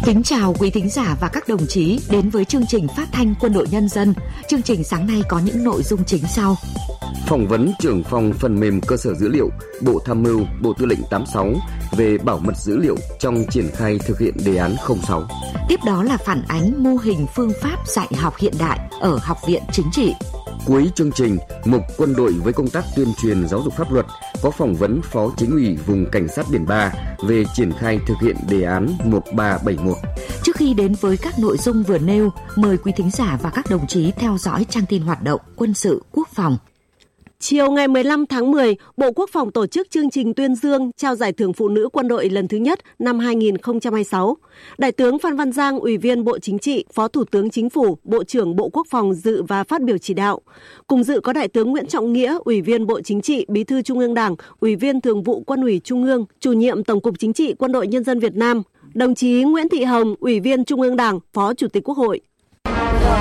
Kính chào quý thính giả và các đồng chí đến với chương trình phát thanh Quân đội Nhân dân. Chương trình sáng nay có những nội dung chính sau. Phỏng vấn trưởng phòng phần mềm cơ sở dữ liệu, Bộ Tham mưu, Bộ Tư lệnh 86 về bảo mật dữ liệu trong triển khai thực hiện đề án 06. Tiếp đó là phản ánh mô hình phương pháp dạy học hiện đại ở Học viện Chính trị. Cuối chương trình, mục quân đội với công tác tuyên truyền giáo dục pháp luật có phỏng vấn Phó Chính ủy Vùng Cảnh sát Biển 3 về triển khai thực hiện đề án 1371. Trước khi đến với các nội dung vừa nêu, mời quý thính giả và các đồng chí theo dõi trang tin hoạt động quân sự quốc phòng. Chiều ngày 15 tháng 10, Bộ Quốc phòng tổ chức chương trình tuyên dương trao giải thưởng phụ nữ quân đội lần thứ nhất năm 2026. Đại tướng Phan Văn Giang, Ủy viên Bộ Chính trị, Phó Thủ tướng Chính phủ, Bộ trưởng Bộ Quốc phòng dự và phát biểu chỉ đạo. Cùng dự có Đại tướng Nguyễn Trọng Nghĩa, Ủy viên Bộ Chính trị, Bí thư Trung ương Đảng, Ủy viên Thường vụ Quân ủy Trung ương, Chủ nhiệm Tổng cục Chính trị Quân đội Nhân dân Việt Nam. Đồng chí Nguyễn Thị Hồng, Ủy viên Trung ương Đảng, Phó Chủ tịch Quốc hội.